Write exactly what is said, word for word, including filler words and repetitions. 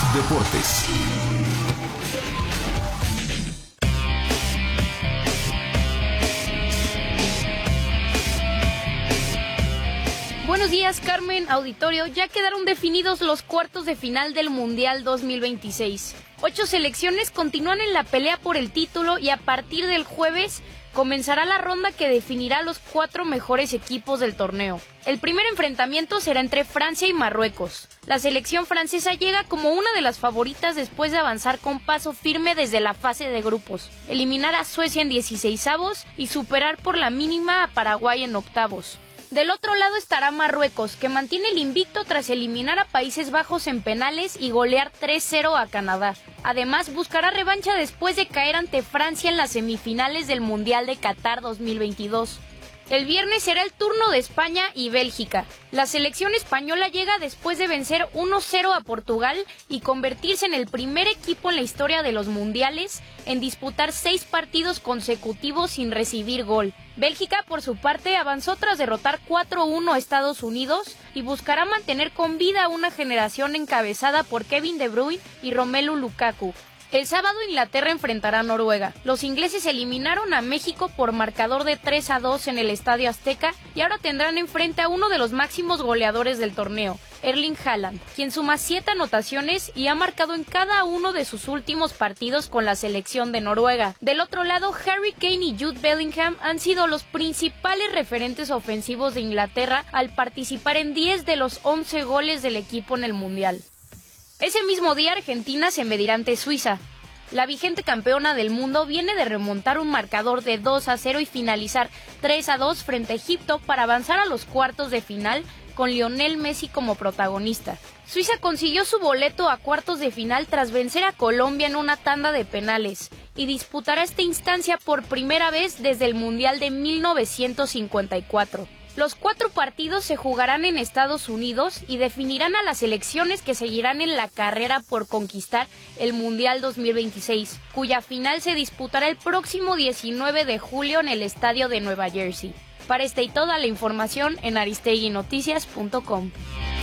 Deportes. Buenos días, Carmen, auditorio. Ya quedaron definidos los cuartos de final del Mundial dos mil veintiséis. Ocho selecciones continúan en la pelea por el título y a partir del jueves comenzará la ronda que definirá los cuatro mejores equipos del torneo. El primer enfrentamiento será entre Francia y Marruecos. La selección francesa llega como una de las favoritas después de avanzar con paso firme desde la fase de grupos, eliminar a Suecia en dieciseisavos y superar por la mínima a Paraguay en octavos. Del otro lado estará Marruecos, que mantiene el invicto tras eliminar a Países Bajos en penales y golear tres cero a Canadá. Además, buscará revancha después de caer ante Francia en las semifinales del Mundial de Qatar dos mil veintidós. El viernes será el turno de España y Bélgica. La selección española llega después de vencer uno cero a Portugal y convertirse en el primer equipo en la historia de los mundiales en disputar seis partidos consecutivos sin recibir gol. Bélgica, por su parte, avanzó tras derrotar cuatro uno a Estados Unidos y buscará mantener con vida una generación encabezada por Kevin De Bruyne y Romelu Lukaku. El sábado Inglaterra enfrentará a Noruega. Los ingleses eliminaron a México por marcador de tres a dos en el Estadio Azteca y ahora tendrán enfrente a uno de los máximos goleadores del torneo, Erling Haaland, quien suma siete anotaciones y ha marcado en cada uno de sus últimos partidos con la selección de Noruega. Del otro lado, Harry Kane y Jude Bellingham han sido los principales referentes ofensivos de Inglaterra al participar en diez de los once goles del equipo en el Mundial. Ese mismo día Argentina se medirá ante Suiza. La vigente campeona del mundo viene de remontar un marcador de dos a cero y finalizar tres a dos frente a Egipto para avanzar a los cuartos de final con Lionel Messi como protagonista. Suiza consiguió su boleto a cuartos de final tras vencer a Colombia en una tanda de penales y disputará esta instancia por primera vez desde el Mundial de mil novecientos cincuenta y cuatro. Los cuatro partidos se jugarán en Estados Unidos y definirán a las selecciones que seguirán en la carrera por conquistar el Mundial dos mil veintiséis, cuya final se disputará el próximo diecinueve de julio en el estadio de Nueva Jersey. Para esta y toda la información en aristegui noticias punto com.